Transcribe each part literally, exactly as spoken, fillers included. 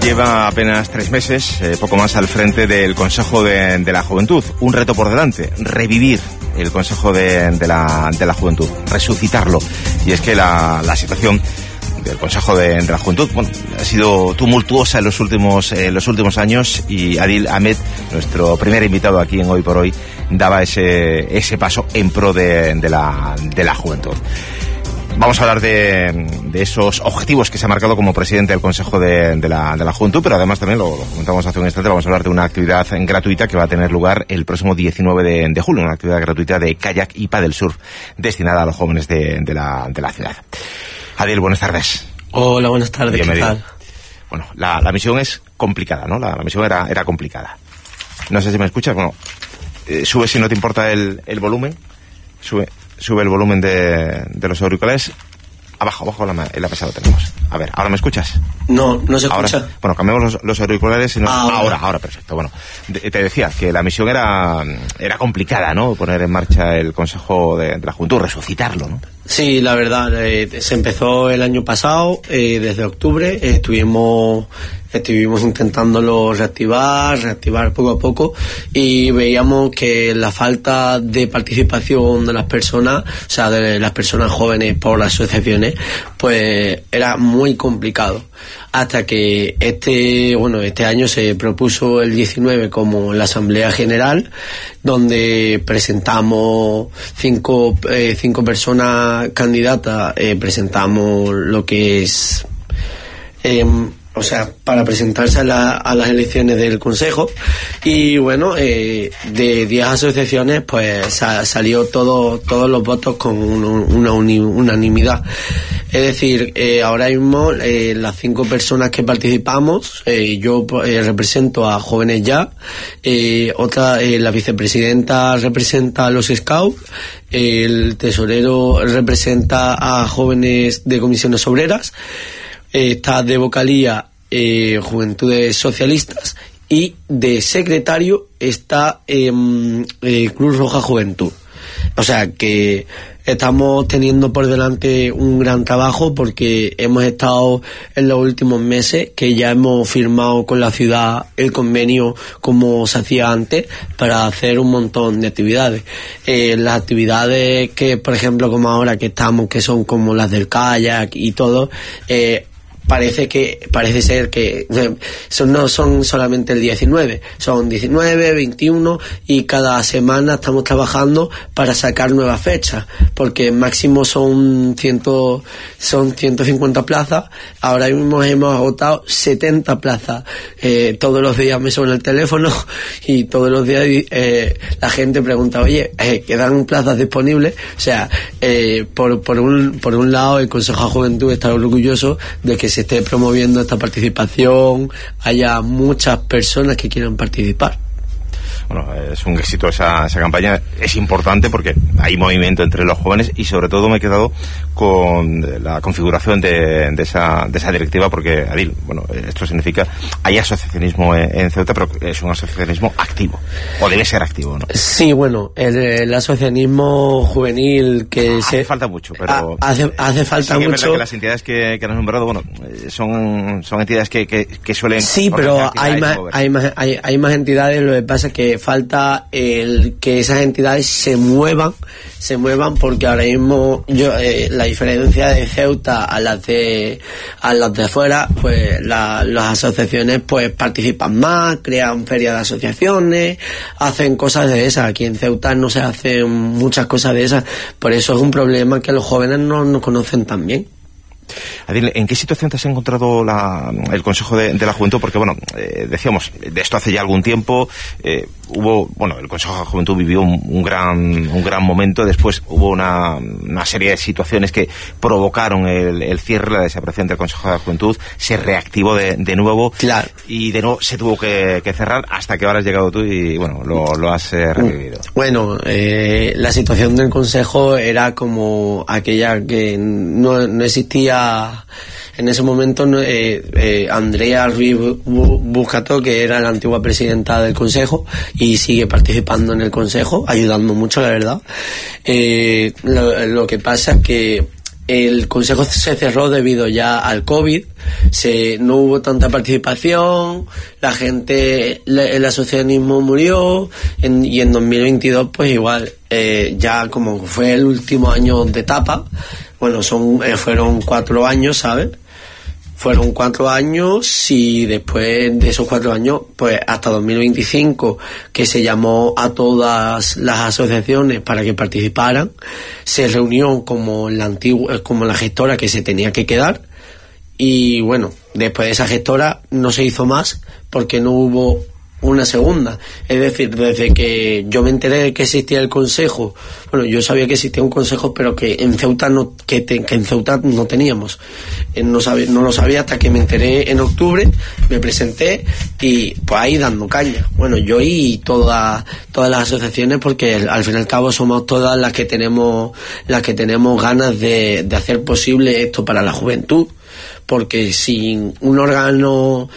lleva apenas tres meses, eh, poco más, al frente del Consejo de, de la Juventud. Un reto por delante, revivir el Consejo de, de, la, de la Juventud, resucitarlo. Y es que la, la situación del Consejo de, de la Juventud, bueno, ha sido tumultuosa en los últimos, eh, los últimos años, y Adil Ahmed, nuestro primer invitado aquí en Hoy por Hoy, daba ese, ese paso en pro de, de, la, de la juventud. Vamos a hablar de, de esos objetivos que se ha marcado como presidente del Consejo de, de, la, de la Juventud, pero además también, lo, lo comentamos hace un instante, vamos a hablar de una actividad gratuita que va a tener lugar el próximo diecinueve de, de julio, una actividad gratuita de kayak y paddle surf destinada a los jóvenes de, de, la, de la ciudad. Adil, buenas tardes. Hola, buenas tardes, Bienvenido. ¿Qué tal? Bueno, la, la misión es complicada, ¿no? La, la misión era, era complicada. No sé si me escuchas. Bueno, eh, sube, si no te importa, el, el volumen. Sube... Sube el volumen de, de los auriculares. Abajo, abajo en la, en la mesa lo tenemos. A ver, ¿ahora me escuchas? No, no se escucha. Ahora, bueno, cambiamos los, los auriculares y no, ah, ahora. ahora, ahora, perfecto. Bueno, de, te decía que la misión era, era complicada, ¿no? Poner en marcha el Consejo de, de la Juventud, resucitarlo, ¿no? Sí, la verdad, eh, se empezó el año pasado, eh, desde octubre, eh, estuvimos... Estuvimos intentándolo reactivar, reactivar poco a poco, y veíamos que la falta de participación de las personas, o sea, de las personas jóvenes por las asociaciones, pues era muy complicado. Hasta que este, bueno, este año se propuso el diecinueve como la Asamblea General, donde presentamos cinco, eh, cinco personas candidatas, eh, presentamos lo que es... Eh, O sea, para presentarse a, la, a las elecciones del Consejo. Y bueno, eh, de diez asociaciones, pues sa, salió todo, todos los votos con un, una uni, unanimidad. Es decir, eh, ahora mismo eh, las cinco personas que participamos, eh, yo eh, represento a Jóvenes Ya, eh, otra, eh, la vicepresidenta representa a los Scouts, eh, el tesorero representa a Jóvenes de Comisiones Obreras, está de vocalía eh, Juventudes Socialistas, y de secretario está eh, eh, Cruz Roja Juventud. O sea que estamos teniendo por delante un gran trabajo, porque hemos estado en los últimos meses que ya hemos firmado con la ciudad el convenio como se hacía antes para hacer un montón de actividades. Eh, las actividades que, por ejemplo, como ahora que estamos, que son como las del kayak y todo, eh, Parece que parece ser que son, no son solamente el diecinueve, son diecinueve, veintiuno, y cada semana estamos trabajando para sacar nuevas fechas, porque máximo son ciento, son ciento cincuenta plazas. Ahora mismo hemos agotado setenta plazas. Eh, todos los días me suena el teléfono y todos los días eh, la gente pregunta, oye, eh, ¿quedan plazas disponibles? O sea, eh, por, por, un, por un lado, el Consejo de Juventud está orgulloso de que se esté promoviendo esta participación, haya muchas personas que quieran participar. Bueno, es un éxito esa, esa campaña, es importante porque hay movimiento entre los jóvenes, y sobre todo me he quedado con la configuración de, de esa de esa directiva, porque, Adil, bueno, esto significa, hay asociacionismo en, en Ceuta, pero es un asociacionismo activo, o debe ser activo, ¿no? Sí, bueno, el, el asociacionismo juvenil que hace se... falta mucho, pero... Hace, hace falta sí, que mucho... Es verdad que las entidades que, que han nombrado, bueno, son, son entidades que, que, que suelen... Sí, pero hay más, hay, más, hay, hay más entidades, lo que pasa es que falta el que esas entidades se muevan, se muevan porque ahora mismo yo eh, la diferencia de Ceuta a las de a las de fuera, pues la, las asociaciones pues participan más, crean ferias de asociaciones, hacen cosas de esas. Aquí en Ceuta no se hacen muchas cosas de esas, por eso es un problema que los jóvenes no nos conocen tan bien. Adil, ¿en qué situación te has encontrado la, el Consejo de, de la Juventud? Porque, bueno, eh, decíamos, de esto hace ya algún tiempo, eh, hubo, bueno, el Consejo de la Juventud vivió un, un gran un gran momento, después hubo una, una serie de situaciones que provocaron el, el cierre, la desaparición del Consejo de la Juventud, se reactivó de, de nuevo, claro, y de nuevo se tuvo que, que cerrar, hasta que ahora has llegado tú y, bueno, lo, lo has eh, revivido. Bueno, eh, la situación del Consejo era como aquella que no, no existía en ese momento. eh, eh, Andrea Ruiz Buscato, que era la antigua presidenta del Consejo y sigue participando en el Consejo, ayudando mucho, la verdad. Eh, lo, lo que pasa es que el consejo se cerró debido ya al COVID, se, no hubo tanta participación, la gente, la, el asociacionismo murió, en, y en dos mil veintidós pues igual, eh, ya como fue el último año de etapa, bueno, son eh, fueron cuatro años, ¿sabes? Fueron cuatro años y después de esos cuatro años, pues hasta dos mil veinticinco, que se llamó a todas las asociaciones para que participaran, se reunió como la antigua, como la gestora que se tenía que quedar, y bueno, después de esa gestora no se hizo más porque no hubo una segunda. Es decir, desde que yo me enteré de que existía el consejo, bueno, yo sabía que existía un consejo, pero que en Ceuta no, que, te, que en Ceuta no teníamos. Eh, no, sabía, no lo sabía hasta que me enteré en octubre, me presenté y pues ahí dando caña. Bueno, yo y todas todas las asociaciones, porque al fin y al cabo somos todas las que tenemos las que tenemos ganas de, de hacer posible esto para la juventud. Porque sin un órgano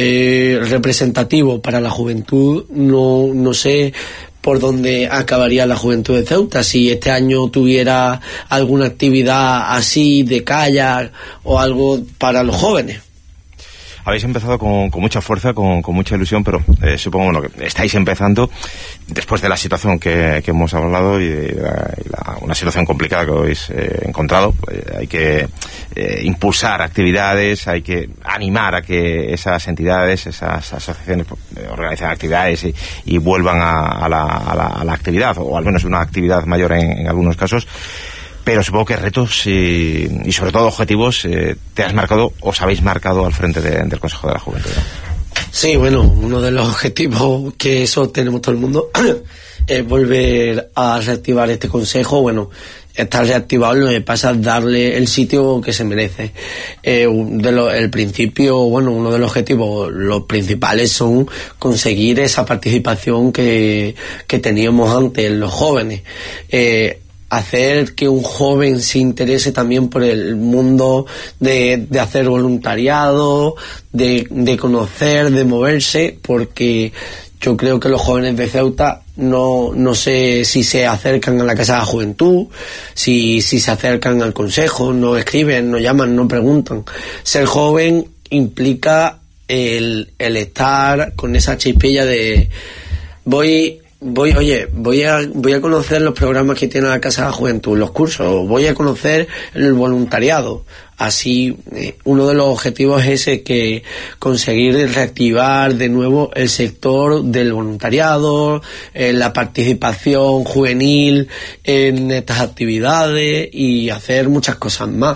eh, representativo para la juventud, no, no sé por dónde acabaría la juventud de Ceuta. Si este año tuviera alguna actividad así de kayak o algo para los jóvenes. Habéis empezado con, con mucha fuerza, con, con mucha ilusión, pero eh, supongo bueno, que estáis empezando después de la situación que, que hemos hablado y, de la, y la, una situación complicada que habéis eh, encontrado. Eh, hay que eh, impulsar actividades, hay que animar a que esas entidades, esas asociaciones eh, organicen actividades y, y vuelvan a, a, la, a, la, a la actividad, o al menos una actividad mayor en, en algunos casos. Pero supongo que retos y, y sobre todo objetivos eh, te has marcado, os habéis marcado al frente de, del Consejo de la Juventud, ¿no? Sí, bueno, uno de los objetivos que eso tenemos todo el mundo es volver a reactivar este consejo. Bueno, está reactivado, lo que pasa es darle el sitio que se merece. Eh, de lo, el principio, bueno, uno de los objetivos, los principales son conseguir esa participación que, que teníamos antes en los jóvenes. Eh, hacer que un joven se interese también por el mundo de, de hacer voluntariado, de, de conocer, de moverse, porque yo creo que los jóvenes de Ceuta no, no sé si se acercan a la Casa de la Juventud, si, si se acercan al consejo, no escriben, no llaman, no preguntan. Ser joven implica el, el estar con esa chispilla de voy... Voy, oye, voy a, voy a conocer los programas que tiene la Casa de la Juventud, los cursos, voy a conocer el voluntariado. Así, eh, uno de los objetivos es ese, que conseguir reactivar de nuevo el sector del voluntariado, eh, la participación juvenil en estas actividades y hacer muchas cosas más.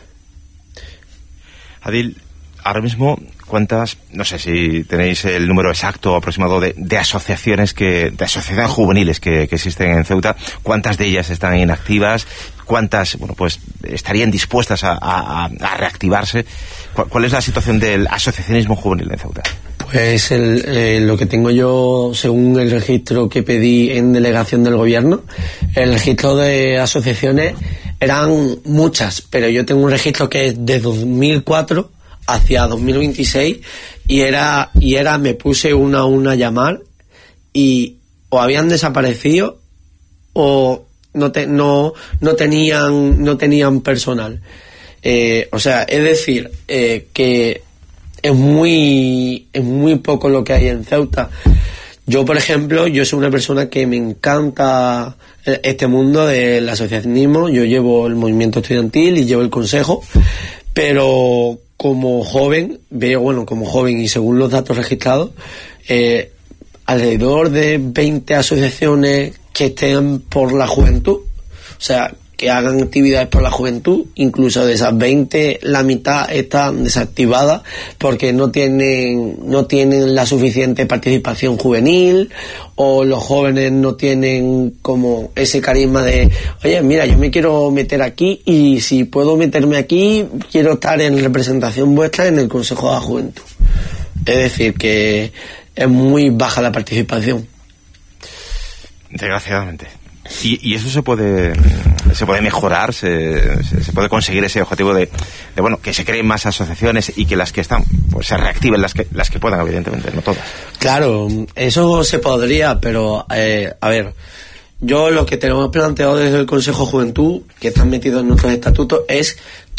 Adil, ahora mismo, ¿cuántas, no sé si tenéis el número exacto aproximado de, de asociaciones que, de asociaciones juveniles que, que existen en Ceuta? ¿Cuántas de ellas están inactivas? ¿Cuántas, bueno, pues estarían dispuestas a, a, a reactivarse? ¿Cuál, ¿Cuál es la situación del asociacionismo juvenil en Ceuta? Pues el, eh, lo que tengo yo, según el registro que pedí en delegación del gobierno, el registro de asociaciones eran muchas, pero yo tengo un registro que es de dos mil cuatro hacia dos mil veintiséis y era y era me puse una a una a llamar y o habían desaparecido o no te, no no tenían no tenían personal. Eh, o sea, es decir, eh, que es muy es muy poco lo que hay en Ceuta. Yo, por ejemplo, yo soy una persona que me encanta este mundo del asociacionismo. Yo llevo el movimiento estudiantil y llevo el consejo, pero como joven, veo, bueno, como joven y según los datos registrados, eh, alrededor de veinte asociaciones que estén por la juventud, o sea, que hagan actividades por la juventud. Incluso de esas veinte, la mitad están desactivadas porque no tienen, no tienen la suficiente participación juvenil, o los jóvenes no tienen como ese carisma de, oye, mira, yo me quiero meter aquí y si puedo meterme aquí, quiero estar en representación vuestra en el Consejo de la Juventud. Es decir, que es muy baja la participación. Desgraciadamente. Y, y eso se puede se puede mejorar, se, se, se puede conseguir ese objetivo de, de bueno, que se creen más asociaciones y que las que están, pues se reactiven las que las que puedan, evidentemente, no todas. Claro, eso se podría, pero eh, a ver, yo lo que tenemos planteado desde el Consejo de Juventud, que están metidos en nuestros estatutos, es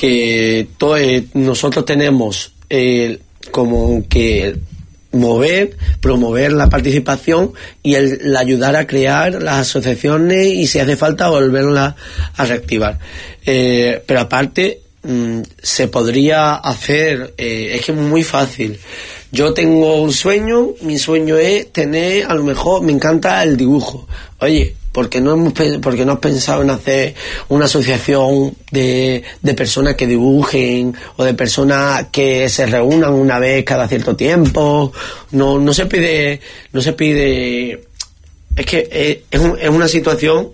que todo, eh, nosotros tenemos eh, como que mover, promover la participación y el, el ayudar a crear las asociaciones y si hace falta volverlas a reactivar. Eh, pero aparte mmm, se podría hacer, eh, es que es muy fácil. Yo tengo un sueño, mi sueño es tener, a lo mejor me encanta el dibujo. Oye, ¿por qué no hemos, por qué no has pensado en hacer una asociación de, de personas que dibujen o de personas que se reúnan una vez cada cierto tiempo? No, no se pide, no se pide. Es que es, un, es una situación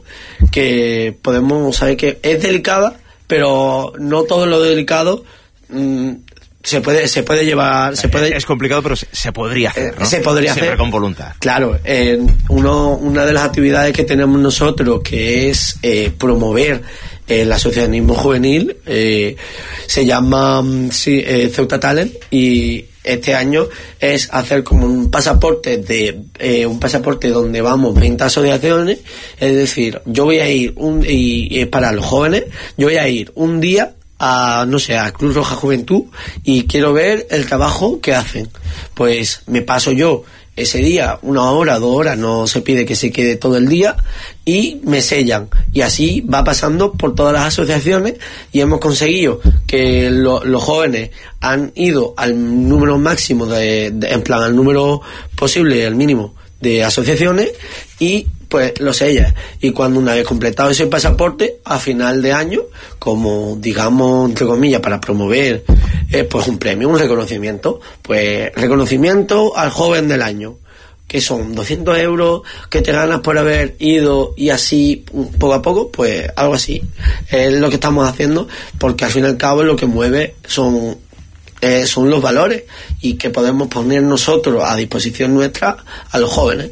que podemos saber que es delicada, pero no todo lo delicado mmm, se puede se puede llevar se puede es complicado, pero se, se podría hacer, ¿no? Se podría siempre hacer con voluntad. Claro, eh, uno una de las actividades que tenemos nosotros, que es eh, promover el asociacionismo juvenil, eh, se llama sí, eh, Ceuta Talent, y este año es hacer como un pasaporte de eh, un pasaporte donde vamos veinte asociaciones. Es decir, yo voy a ir un y, y para los jóvenes yo voy a ir un día a, no sé, a Cruz Roja Juventud y quiero ver el trabajo que hacen. Pues me paso yo ese día, una hora, dos horas, no se pide que se quede todo el día, y me sellan. Y así va pasando por todas las asociaciones y hemos conseguido que lo, los jóvenes han ido al número máximo, de, de, en plan, al número posible, al mínimo de asociaciones, y pues lo sellas. Y cuando una vez completado ese pasaporte, a final de año, como digamos entre comillas para promover eh, pues un premio, un reconocimiento, pues reconocimiento al joven del año, que son doscientos euros que te ganas por haber ido, y así poco a poco, pues algo así es lo que estamos haciendo, porque al fin y al cabo lo que mueve son eh, son los valores y que podemos poner nosotros a disposición nuestra a los jóvenes.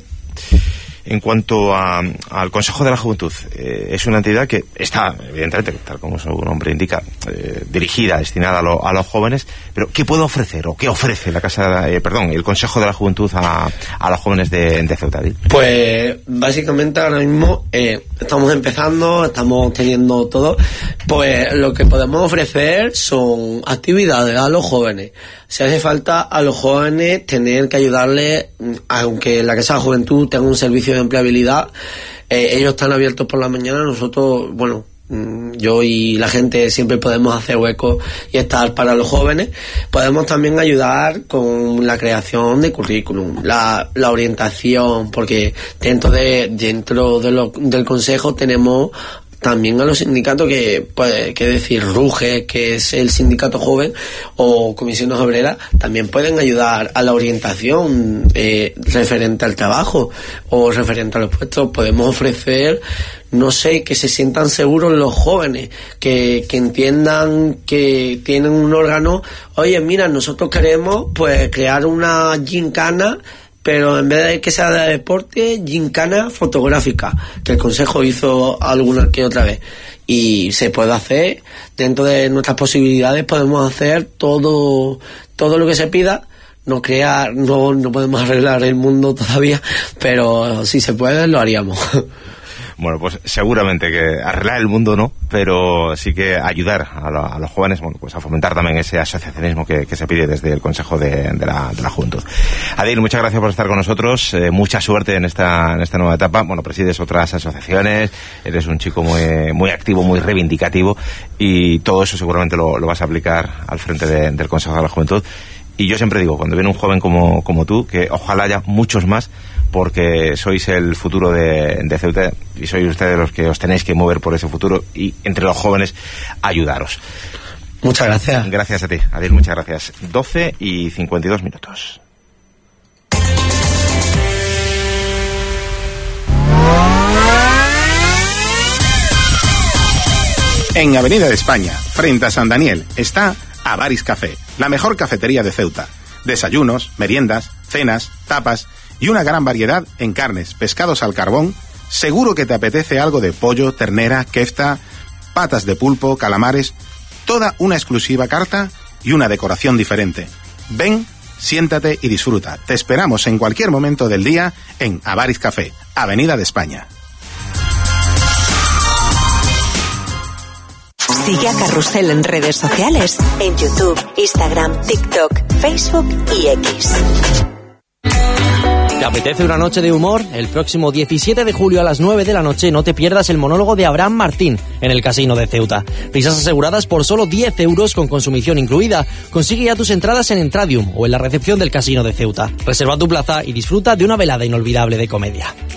En cuanto a, al Consejo de la Juventud, eh, es una entidad que está, evidentemente, tal como su nombre indica, eh, dirigida, destinada a, lo, a los jóvenes, pero ¿qué puede ofrecer o qué ofrece la Casa, eh, perdón, el Consejo de la Juventud a, a los jóvenes de, de Ceuta? Pues básicamente ahora mismo eh, estamos empezando, estamos teniendo todo, pues lo que podemos ofrecer son actividades a los jóvenes. Si hace falta a los jóvenes tener que ayudarles, aunque la Casa de la Juventud tenga un servicio de empleabilidad, eh, ellos están abiertos por la mañana, nosotros, bueno, yo y la gente siempre podemos hacer huecos y estar para los jóvenes. Podemos también ayudar con la creación de currículum, la, la orientación, porque dentro de dentro de lo, del consejo tenemos también a los sindicatos que, pues, que decir, RUGE, que es el sindicato joven, o comisiones obreras, también pueden ayudar a la orientación eh, referente al trabajo o referente a los puestos. Podemos ofrecer, no sé, que se sientan seguros los jóvenes, que, que entiendan que tienen un órgano. Oye, mira, nosotros queremos pues crear una gincana, pero en vez de que sea de deporte, gincana fotográfica, que el Consejo hizo alguna que otra vez. Y se puede hacer, dentro de nuestras posibilidades, podemos hacer todo, todo lo que se pida. No crear, no, no podemos arreglar el mundo todavía, pero si se puede, lo haríamos. Bueno, pues seguramente que arreglar el mundo no, pero sí que ayudar a, lo, a los jóvenes, bueno, pues a fomentar también ese asociacionismo que, que se pide desde el Consejo de, de, la, de la Juventud. Adil, muchas gracias por estar con nosotros, eh, mucha suerte en esta, en esta nueva etapa. Bueno, presides otras asociaciones, eres un chico muy, muy activo, muy reivindicativo, y todo eso seguramente lo, lo vas a aplicar al frente de, del Consejo de la Juventud. Y yo siempre digo, cuando viene un joven como, como tú, que ojalá haya muchos más, porque sois el futuro de, de Ceuta y sois ustedes los que os tenéis que mover por ese futuro, y entre los jóvenes ayudaros. Muchas gracias. Gracias a ti, Adil, muchas gracias. doce y cincuenta y dos minutos. En Avenida de España, frente a San Daniel, está Avaris Café, la mejor cafetería de Ceuta. Desayunos, meriendas, cenas, tapas y una gran variedad en carnes, pescados al carbón. Seguro que te apetece algo de pollo, ternera, kefta, patas de pulpo, calamares, toda una exclusiva carta y una decoración diferente. Ven, siéntate y disfruta. Te esperamos en cualquier momento del día en Avaris Café, Avenida de España. Sigue a Carrusel en redes sociales, en YouTube, Instagram, TikTok, Facebook y X. ¿Te apetece una noche de humor? El próximo diecisiete de julio a las nueve de la noche no te pierdas el monólogo de Abraham Martín en el Casino de Ceuta. Risas aseguradas por solo diez euros con consumición incluida. Consigue ya tus entradas en Entradium o en la recepción del Casino de Ceuta. Reserva tu plaza y disfruta de una velada inolvidable de comedia.